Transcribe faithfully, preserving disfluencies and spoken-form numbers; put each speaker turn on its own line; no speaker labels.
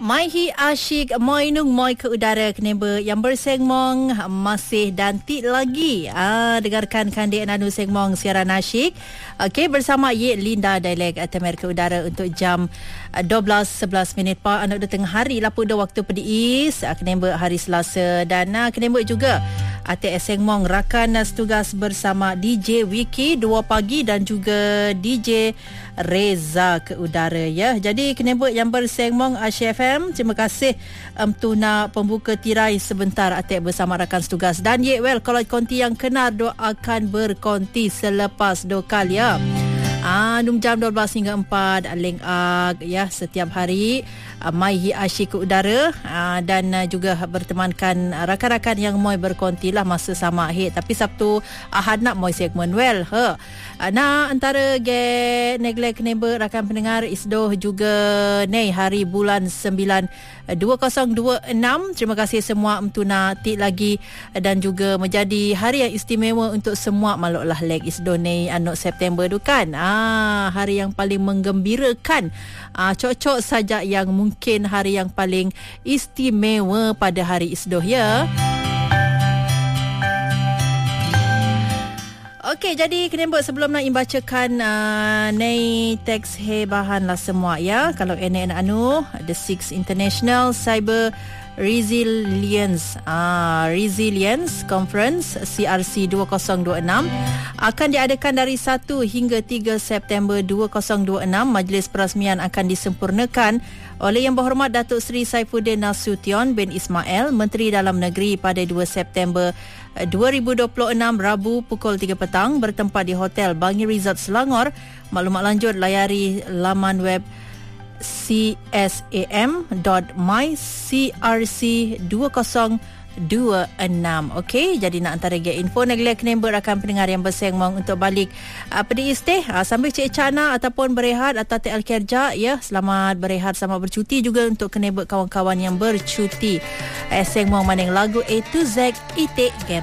Maihi asyik moinung moi ke udara keneba yang bersengmong masih dan tik lagi. Ah, dengarkan Kandi Nanu Sengmong siaran asyik. Okey, bersama Ye Linda Dialek Temer ke udara untuk jam dua belas sebelas minit pa anak tengah hari lapu dah waktu pediis keneba hari Selasa dan uh, keneba juga A T S Sengmong rakan setugas bersama D J Wiki dua pagi dan juga D J Reza ke udara ya. Jadi keneba yang bersengmong Asyik F M, terima kasih um, tuna pembuka tirai sebentar atik bersama rakan setugas. Dan ye well, kalau konti yang kenar doakan berkonti selepas dokal ya. Ah, num jam dua belas hingga empat link ag ya setiap hari uh, Maihi asyik ke udara uh, dan uh, juga bertemankan uh, rakan-rakan yang moi berkonti lah masa sama akhir. Tapi Sabtu Ahad nak moi segmen well ha. Uh, nah antara ge neglek neighbor rakan pendengar isdoh juga nei hari bulan sembilan dua ribu dua puluh enam. Terima kasih semua mtuna tik lagi dan juga menjadi hari yang istimewa untuk semua maluklah leg isdoh nei anu September tu kan. Ah, hari yang paling menggembirakan. Ah, cocok saja yang mungkin hari yang paling istimewa pada hari isdoh ya. Okey, jadi kenapa sebelum nak membacakan uh, nei teks hebahan lah semua ya. Kalau N N anu The Six International Cyber Resilience uh, Resilience Conference C R C dua ribu dua puluh enam akan diadakan dari satu hingga tiga September dua ribu dua puluh enam. Majlis perasmian akan disempurnakan oleh Yang Berhormat Datuk Seri Saifuddin Nasution bin Ismail, Menteri Dalam Negeri pada dua September dua ribu dua puluh enam Rabu pukul tiga petang bertempat di Hotel Bangi Resort Selangor. Maklumat lanjut layari laman web c s a m dot my c r c dua ribu dua puluh enam. Okey, jadi nak antara get info neglek nember rakan pendengar yang bersengmong untuk balik uh, pedi isteh uh, sambil cek cana ataupun berehat atau tel kerja ya. Selamat berehat, selamat bercuti juga untuk kenebek kawan-kawan yang bercuti. Eh, sengmong maning lagu A to Z itik game.